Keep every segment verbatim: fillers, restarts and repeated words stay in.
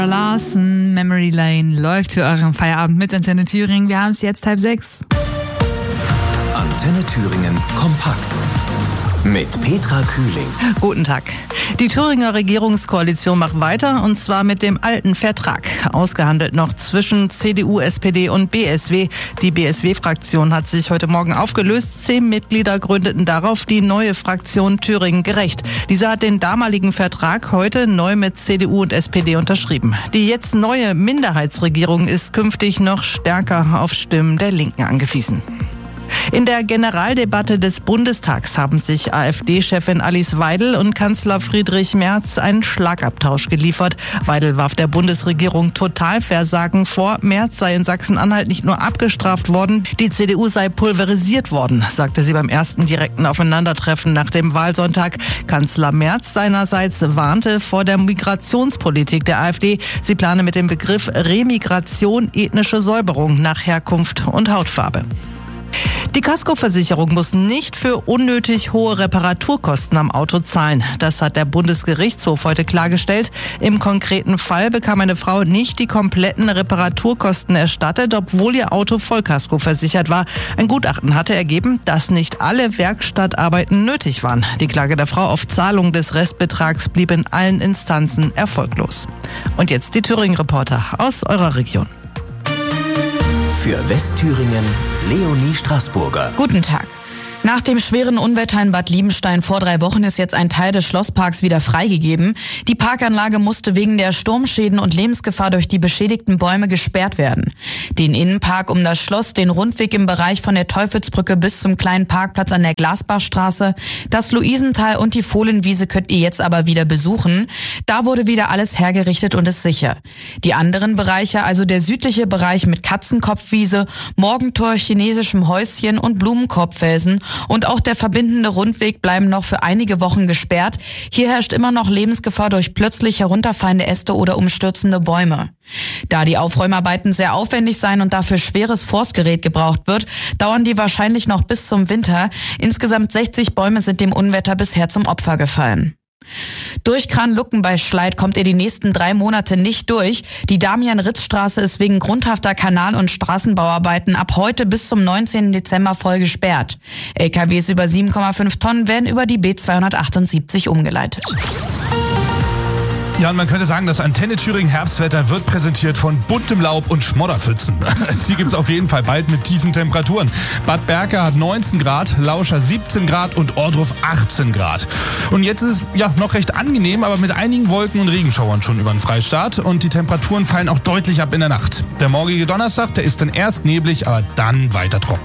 Larsen, Memory Lane läuft für euren Feierabend mit Antenne Thüringen. Wir haben es jetzt halb sechs. Antenne Thüringen kompakt. Mit Petra Kühling. Guten Tag. Die Thüringer Regierungskoalition macht weiter, und zwar mit dem alten Vertrag. Ausgehandelt noch zwischen C D U, S P D und B S W. Die B S W-Fraktion hat sich heute Morgen aufgelöst. Zehn Mitglieder gründeten darauf die neue Fraktion Thüringen gerecht. Diese hat den damaligen Vertrag heute neu mit C D U und S P D unterschrieben. Die jetzt neue Minderheitsregierung ist künftig noch stärker auf Stimmen der Linken angewiesen. In der Generaldebatte des Bundestags haben sich AfD-Chefin Alice Weidel und Kanzler Friedrich Merz einen Schlagabtausch geliefert. Weidel warf der Bundesregierung Totalversagen vor. Merz sei in Sachsen-Anhalt nicht nur abgestraft worden, die C D U sei pulverisiert worden, sagte sie beim ersten direkten Aufeinandertreffen nach dem Wahlsonntag. Kanzler Merz seinerseits warnte vor der Migrationspolitik der AfD. Sie plane mit dem Begriff Remigration ethnische Säuberung nach Herkunft und Hautfarbe. Die Kaskoversicherung muss nicht für unnötig hohe Reparaturkosten am Auto zahlen. Das hat der Bundesgerichtshof heute klargestellt. Im konkreten Fall bekam eine Frau nicht die kompletten Reparaturkosten erstattet, obwohl ihr Auto Vollkasko versichert war. Ein Gutachten hatte ergeben, dass nicht alle Werkstattarbeiten nötig waren. Die Klage der Frau auf Zahlung des Restbetrags blieb in allen Instanzen erfolglos. Und jetzt die Thüringen-Reporter aus eurer Region. Für Westthüringen Leonie Straßburger. Guten Tag. Nach dem schweren Unwetter in Bad Liebenstein vor drei Wochen ist jetzt ein Teil des Schlossparks wieder freigegeben. Die Parkanlage musste wegen der Sturmschäden und Lebensgefahr durch die beschädigten Bäume gesperrt werden. Den Innenpark um das Schloss, den Rundweg im Bereich von der Teufelsbrücke bis zum kleinen Parkplatz an der Glasbachstraße, das Luisental und die Fohlenwiese könnt ihr jetzt aber wieder besuchen. Da wurde wieder alles hergerichtet und ist sicher. Die anderen Bereiche, also der südliche Bereich mit Katzenkopfwiese, Morgentor, chinesischem Häuschen und Blumenkorbfelsen, und auch der verbindende Rundweg bleiben noch für einige Wochen gesperrt. Hier herrscht immer noch Lebensgefahr durch plötzlich herunterfallende Äste oder umstürzende Bäume. Da die Aufräumarbeiten sehr aufwendig seien und dafür schweres Forstgerät gebraucht wird, dauern die wahrscheinlich noch bis zum Winter. Insgesamt sechzig Bäume sind dem Unwetter bisher zum Opfer gefallen. Durch Kranlucken bei Schleid kommt ihr die nächsten drei Monate nicht durch. Die Damian-Ritz-Straße ist wegen grundhafter Kanal- und Straßenbauarbeiten ab heute bis zum neunzehnten Dezember voll gesperrt. L K Ws über sieben Komma fünf Tonnen werden über die B zweihundertachtundsiebzig umgeleitet. Ja, und man könnte sagen, das Antenne Thüringen Herbstwetter wird präsentiert von buntem Laub und Schmodderpfützen. Die gibt's auf jeden Fall bald mit diesen Temperaturen. Bad Berka hat neunzehn Grad, Lauscher siebzehn Grad und Ohrdruf achtzehn Grad. Und jetzt ist es ja noch recht angenehm, aber mit einigen Wolken und Regenschauern schon über den Freistaat. Und die Temperaturen fallen auch deutlich ab in der Nacht. Der morgige Donnerstag, der ist dann erst neblig, aber dann weiter trocken.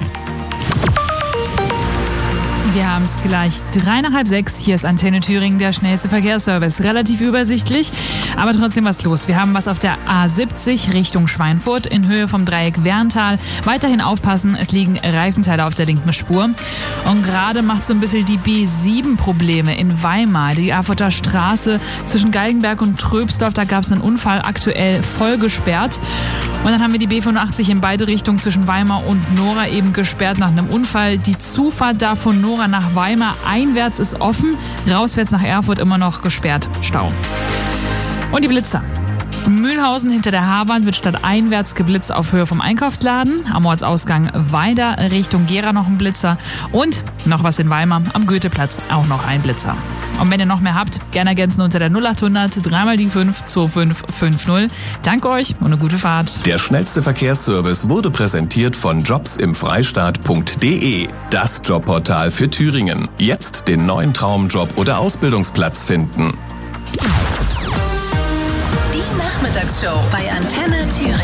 Wir haben es gleich drei nach halb sechs. Hier ist Antenne Thüringen, der schnellste Verkehrsservice. Relativ übersichtlich, aber trotzdem was los. Wir haben was auf der A siebzig Richtung Schweinfurt in Höhe vom Dreieck Werntal. Weiterhin aufpassen, es liegen Reifenteile auf der linken Spur. Und gerade macht so ein bisschen die B sieben Probleme in Weimar. Die Erfurter Straße zwischen Galgenberg und Tröbsdorf, da gab es einen Unfall, aktuell voll gesperrt. Und dann haben wir die B fünfundachtzig in beide Richtungen zwischen Weimar und Nora eben gesperrt nach einem Unfall. Die Zufahrt da von Nora nach Weimar einwärts ist offen, rauswärts nach Erfurt immer noch gesperrt. Stau. Und die Blitzer. Mühlhausen hinter der Haarwand wird statt einwärts geblitzt auf Höhe vom Einkaufsladen. Am Ortsausgang Weida Richtung Gera noch ein Blitzer. Und noch was in Weimar, am Goetheplatz auch noch ein Blitzer. Und wenn ihr noch mehr habt, gerne ergänzen unter der null achthundert drei mal die fünf zwei fünf fünf null. Danke euch und eine gute Fahrt. Der schnellste Verkehrsservice wurde präsentiert von jobs im Freistaat punkt de. Das Jobportal für Thüringen. Jetzt den neuen Traumjob oder Ausbildungsplatz finden. Die Nachmittagsshow bei Antenne Thüringen.